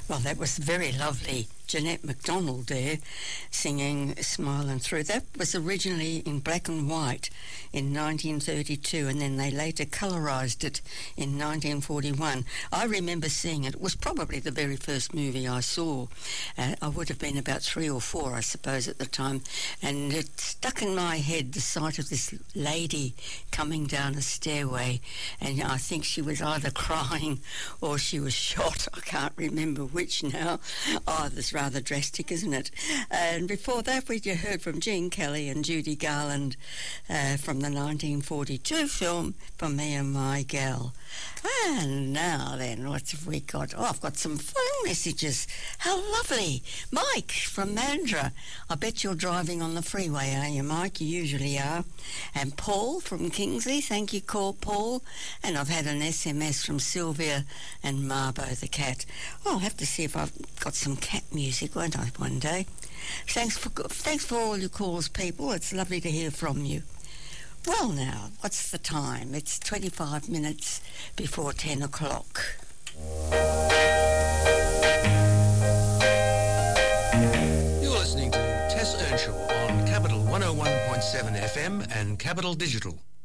Well, that was very lovely. Jeanette MacDonald there singing Smiling Through. That was originally in black and white in 1932, and then they later colorised it in 1941. I remember seeing it. It was probably the very first movie I saw. I would have been about 3 or 4, I suppose, at the time, and it stuck in my head the sight of this lady coming down a stairway, and I think she was either crying or she was shot. I can't remember which now. Oh, this rather drastic, isn't it? And before that, we heard from Gene Kelly and Judy Garland from the 1942 film For Me and My Gal. And now then, what have we got? Oh, I've got some phone messages. How lovely. Mike from Mandurah. I bet you're driving on the freeway, are you, Mike? You usually are. And Paul from Kingsley. Thank you, Paul. And I've had an SMS from Sylvia and Marbo the cat. Oh, I'll have to see if I've got some cat music, won't I, one day? Thanks for all your calls, people. It's lovely to hear from you. Well, now, what's the time? It's 25 minutes before 10 o'clock. You're listening to Tess Earnshaw on Capital 101.7 FM and Capital Digital.